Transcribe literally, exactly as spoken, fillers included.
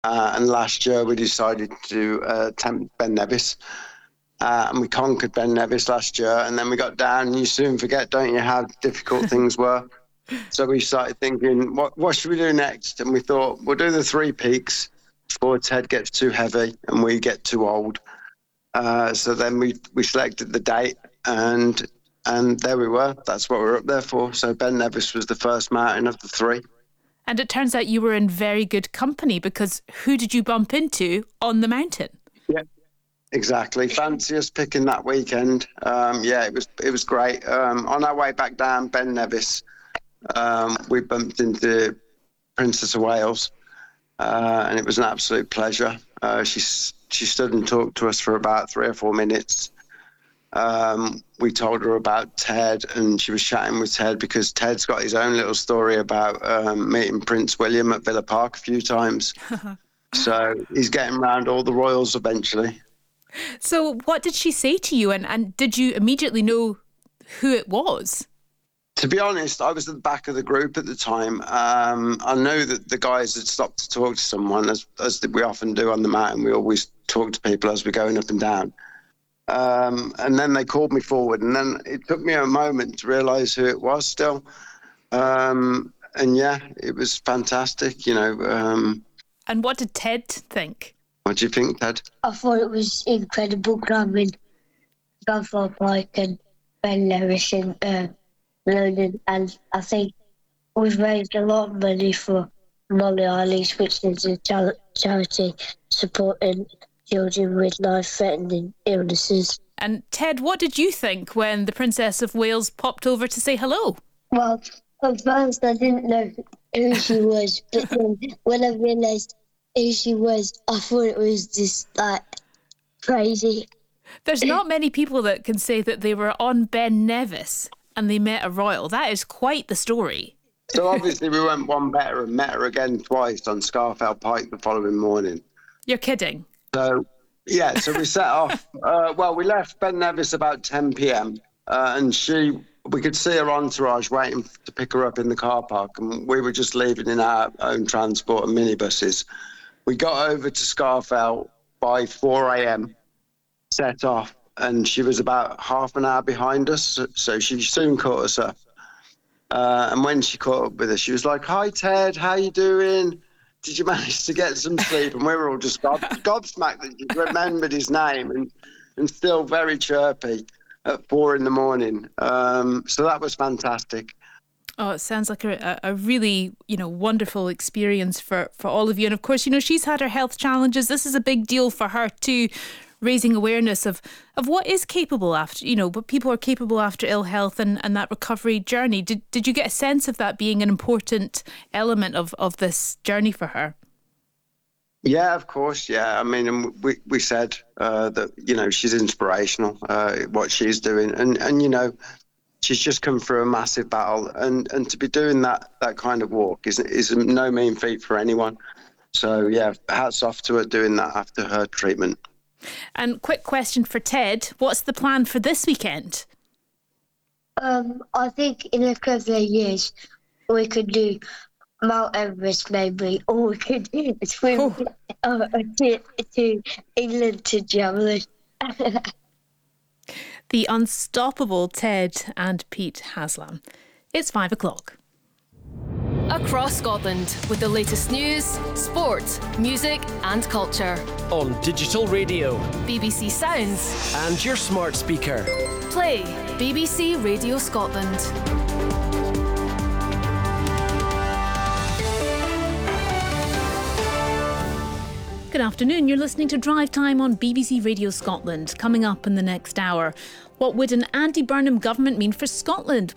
Uh, and last year we decided to uh, attempt Ben Nevis. Uh, and we conquered Ben Nevis last year. And then we got down, and you soon forget, don't you, how difficult things were. So we started thinking, what, what should we do next? And we thought, we'll do the three peaks before Ted gets too heavy and we get too old. Uh, so then we we selected the date, and and there we were. That's what we were up there for. So Ben Nevis was the first mountain of the three. And it turns out you were in very good company, because who did you bump into on the mountain? Yeah, exactly. Fancy us picking that weekend. Um, yeah, it was it was great. Um, on our way back down Ben Nevis, um, we bumped into Princess of Wales, uh, and it was an absolute pleasure. Uh, she she stood and talked to us for about three or four minutes. Um, we told her about Ted, and she was chatting with Ted because Ted's got his own little story about um, meeting Prince William at Villa Park a few times. So he's getting around all the royals eventually. So what did she say to you, and, and did you immediately know who it was? To be honest, I was at the back of the group at the time. Um, I know that the guys had stopped to talk to someone, as, as we often do on the mountain. We always talk to people as we're going up and down. Um, and then they called me forward, and then it took me a moment to realise who it was still. Um, and yeah, it was fantastic, you know. Um, and what did Ted think? What do you think, Ted? I thought it was incredible climbing Scafell Pike and Ben Nevis and uh, London, and I think we've raised a lot of money for Molly Eilish, which is a char- charity supporting children with life-threatening illnesses. And Ted, what did you think when the Princess of Wales popped over to say hello? Well, at first I didn't know who she was, but then when I realised who she was, I thought it was just like crazy. There's not many people that can say that they were on Ben Nevis and they met a royal. That is quite the story. So obviously we went one better and met her again twice on Scafell Pike the following morning. You're kidding. So, yeah, so we set off. Uh, well, we left Ben Nevis about ten p.m. Uh, and she, we could see her entourage waiting to pick her up in the car park, and we were just leaving in our own transport and minibuses. We got over to Scafell by four a.m., set off, and she was about half an hour behind us, so she soon caught us up. Uh, and when she caught up with us, she was like, "Hi, Ted, how you doing? Did you manage to get some sleep?" And we were all just gob- gobsmacked that she remembered his name, and, and still very chirpy at four in the morning. Um, so that was fantastic. Oh, it sounds like a, a really, you know, wonderful experience for, for all of you. And of course, you know, she's had her health challenges. This is a big deal for her too, raising awareness of, of what is capable after, you know, what people are capable after ill health and, and that recovery journey. Did did you get a sense of that being an important element of, of this journey for her? Yeah, of course. Yeah. I mean, we, we said uh, that, you know, she's inspirational, uh, what she's doing. And, and, you know, she's just come through a massive battle. And, and to be doing that that kind of walk is, is no mean feat for anyone. So, yeah, hats off to her doing that after her treatment. And quick question for Ted, what's the plan for this weekend? Um, I think in a couple of years we could do Mount Everest maybe, or we could swim Oh. uh, to, to England to Javelin. The unstoppable Ted and Pete Haslam. It's five o'clock. Across Scotland with the latest news, sport, music and culture. On digital radio B B C Sounds. and your smart speaker. Play B B C Radio Scotland. Good afternoon, you're listening to Drive Time on B B C Radio Scotland. Coming up in the next hour, what would an Andy Burnham government mean for Scotland?